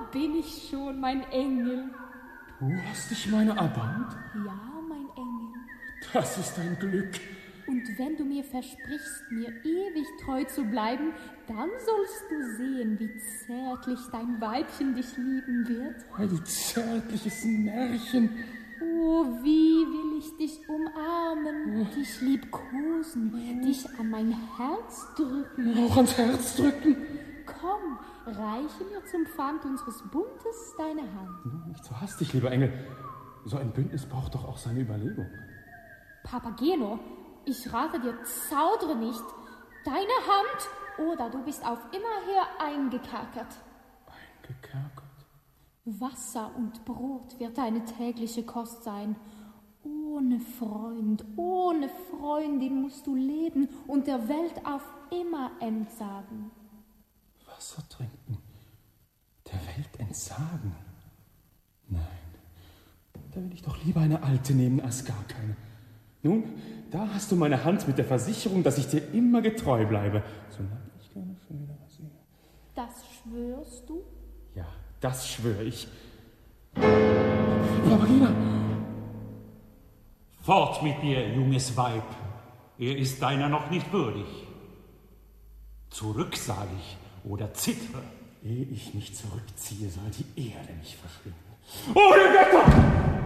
bin ich schon, mein Engel. Du hast dich meiner erbarmt? Ja, mein Engel. Das ist ein Glück. Und wenn du mir versprichst, mir ewig treu zu bleiben, dann sollst du sehen, wie zärtlich dein Weibchen dich lieben wird. Ein zärtliches Märchen. Oh, wie will ich dich umarmen, dich liebkosen, dich an mein Herz drücken. Auch ans Herz drücken. Komm, reiche mir zum Pfand unseres Bundes deine Hand. Nun, nicht so hastig, lieber Engel. So ein Bündnis braucht doch auch seine Überlegung. Papageno, ich rate dir, zaudere nicht. Deine Hand, oder du bist auf immerher eingekerkert. Eingekerkert? Wasser und Brot wird deine tägliche Kost sein. Ohne Freund, ohne Freundin musst du leben und der Welt auf immer entsagen. Wasser trinken, der Welt entsagen? Nein, da will ich doch lieber eine alte nehmen als gar keine. Nun, da hast du meine Hand mit der Versicherung, dass ich dir immer getreu bleibe, solange ich keine Fehler sehe. Das schwörst du? Ja, das schwöre ich. Papagena! Fort mit dir, junges Weib. Er ist deiner noch nicht würdig. Zurück, sage ich, oder zittere. Ehe ich mich zurückziehe, soll die Erde mich verschlingen. Oh, der Götter!